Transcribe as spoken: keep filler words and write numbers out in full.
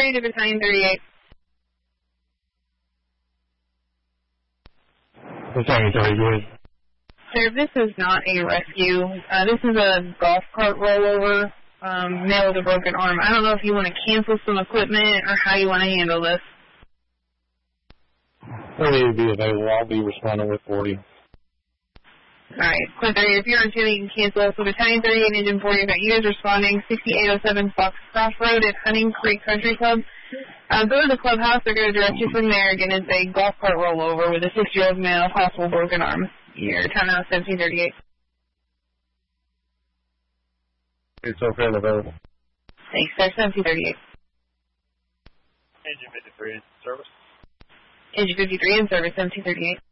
three to Battalion thirty-eight. Battalion thirty-eight. Sir, this is not a rescue. Uh, this is a golf cart rollover, um, male with a broken arm. I don't know if you want to cancel some equipment or how you want to handle this. thirty will be available. I'll be responding with forty. Alright, Clint thirty, if you're on duty, you can cancel. So Battalion thirty-eight, Engine forty, got you guys responding, sixty-eight oh seven Fox Cross Road at Hunting Creek Country Club. Uh, go to the clubhouse, they're going to direct you from there. Again, it's a golf cart rollover with a six-year-old male, possible broken arm. Your time now is seventeen thirty-eight. It's okay and available. Thanks, sir, seventeen thirty-eight. Engine fifty-three in service. Engine fifty-three in service, seventeen thirty-eight.